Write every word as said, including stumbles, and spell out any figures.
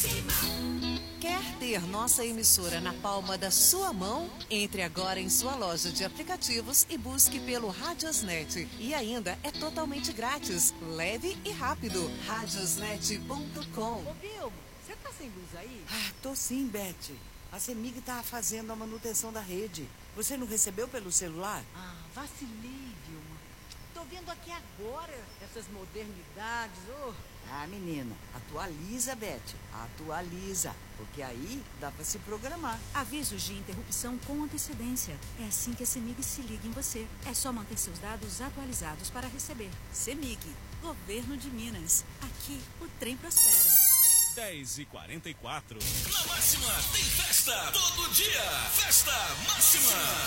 Quer ter nossa emissora na palma da sua mão? Entre agora em sua loja de aplicativos e busque pelo Radiosnet. E ainda é totalmente grátis, leve e rápido. radiosnet ponto com. Ô, Vilmo, você tá sem luz aí? Ah, tô sim, Beth. A CEMIG tá fazendo a manutenção da rede. Você não recebeu pelo celular? Ah, vacilei, Vilma. Tô vendo aqui agora essas modernidades. Oh. Ah, menina, atualiza, Beth. Atualiza. Porque aí dá pra se programar. Avisos de interrupção com antecedência. É assim que a CEMIG se liga em você. É só manter seus dados atualizados para receber. CEMIG, Governo de Minas. Aqui o trem prospera. dez e quarenta e quatro. Na Máxima tem festa todo dia. Festa Máxima.